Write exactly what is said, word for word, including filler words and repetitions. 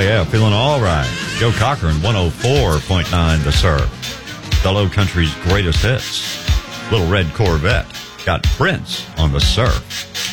yeah, feeling all right. Joe Cochran, one oh four point nine The Surf. Fellow country's greatest hits. Little Red Corvette. Got Prince on The Surf.